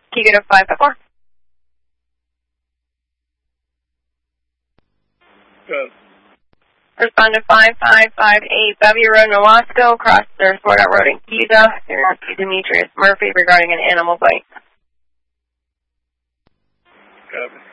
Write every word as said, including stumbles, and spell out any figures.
Key to five five four. Good. Respond to five five five eight Bellevue Road, Nowasco, across the Sport Out Road in Giza. Demetrius Murphy regarding an animal bite. Copy.